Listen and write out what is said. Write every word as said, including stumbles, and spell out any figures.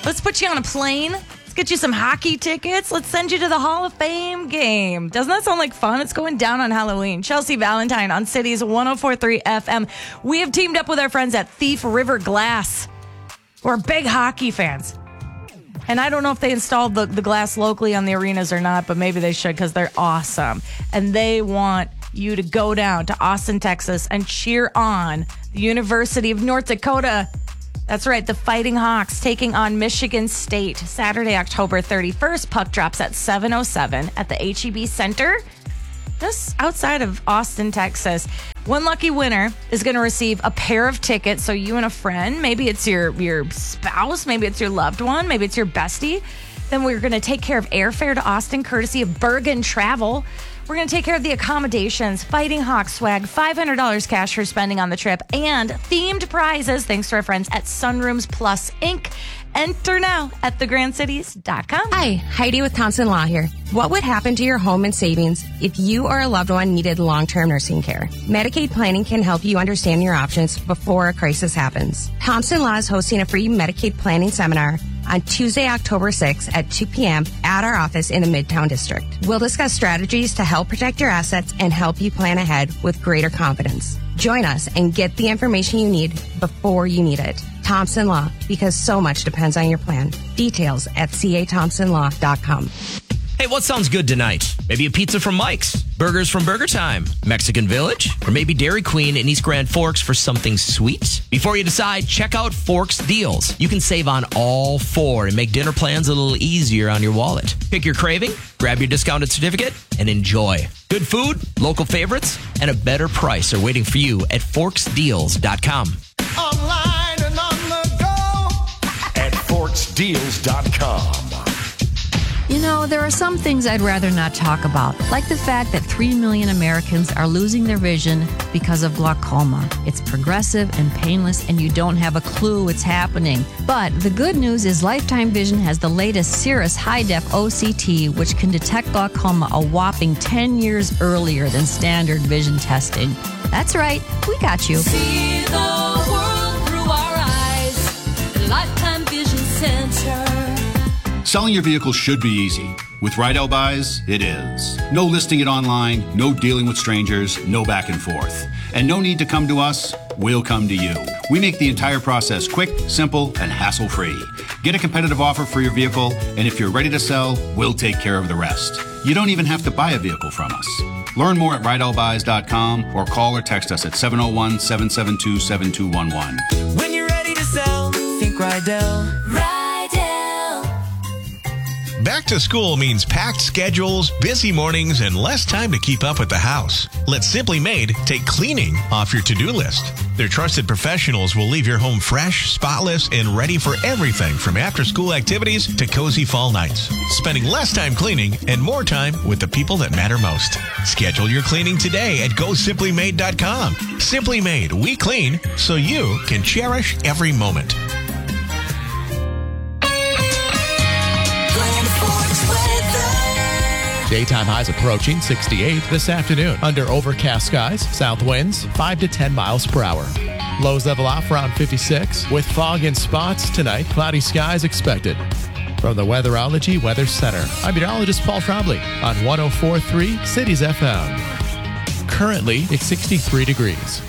Let's put you on a plane. Let's get you some hockey tickets. Let's send you to the Hall of Fame game. Doesn't that sound like fun? It's going down on Halloween. Chelsea Valentine on Cities one oh four point three F M. We have teamed up with our friends at Thief River Glass. We're big hockey fans. And I don't know if they installed the, the glass locally on the arenas or not, but maybe they should because they're awesome. And they want you to go down to Austin, Texas and cheer on the University of North Dakota. That's right, the Fighting Hawks taking on Michigan State Saturday, October thirty-first. Puck drops at seven oh seven at the H E B Center, just outside of Austin, Texas. One lucky winner is going to receive a pair of tickets. So you and a friend, maybe it's your, your spouse, maybe it's your loved one, maybe it's your bestie. Then we're going to take care of airfare to Austin, courtesy of Bergen Travel. We're going to take care of the accommodations, Fighting Hawk swag, five hundred dollars cash for spending on the trip, and themed prizes thanks to our friends at Sunrooms Plus Incorporated. Enter now at the grand cities dot com. Hi, Heidi with Thompson Law here. What would happen to your home and savings if you or a loved one needed long-term nursing care? Medicaid planning can help you understand your options before a crisis happens. Thompson Law is hosting a free Medicaid planning seminar on Tuesday, October sixth at two p.m. at our office in the Midtown District. We'll discuss strategies to help protect your assets and help you plan ahead with greater confidence. Join us and get the information you need before you need it. Thompson Law, because so much depends on your plan. Details at c a thompson law dot com. Hey, what sounds good tonight? Maybe a pizza from Mike's, burgers from Burger Time, Mexican Village, or maybe Dairy Queen in East Grand Forks for something sweet? Before you decide, check out Forks Deals. You can save on all four and make dinner plans a little easier on your wallet. Pick your craving, grab your discounted certificate, and enjoy. Good food, local favorites, and a better price are waiting for you at forks deals dot com. Online and on the go at forks deals dot com. You know, there are some things I'd rather not talk about, like the fact that three million Americans are losing their vision because of glaucoma. It's progressive and painless, and you don't have a clue it's happening. But the good news is Lifetime Vision has the latest Cirrus High-Def O C T, which can detect glaucoma a whopping ten years earlier than standard vision testing. That's right, we got you. See the world through our eyes. Lifetime Vision Center. Selling your vehicle should be easy. With Rydell Buys, it is. No listing it online, no dealing with strangers, no back and forth. And no need to come to us, we'll come to you. We make the entire process quick, simple, and hassle-free. Get a competitive offer for your vehicle, and if you're ready to sell, we'll take care of the rest. You don't even have to buy a vehicle from us. Learn more at rydell buys dot com or call or text us at seven oh one, seven seven two, seven two one one. When you're ready to sell, think Rydell. Rydell. Back to school means packed schedules, busy mornings, and less time to keep up with the house. Let Simply Made take cleaning off your to-do list. Their trusted professionals will leave your home fresh, spotless, and ready for everything from after-school activities to cozy fall nights. Spending less time cleaning and more time with the people that matter most. Schedule your cleaning today at go simply made dot com. Simply Made, we clean so you can cherish every moment. Daytime highs approaching sixty-eight this afternoon. Under overcast skies, south winds five to ten miles per hour. Lows level off around fifty-six with fog in spots tonight. Cloudy skies expected. From the Weatherology Weather Center, I'm meteorologist Paul Trombley on one oh four point three Cities F M. Currently, it's sixty-three degrees.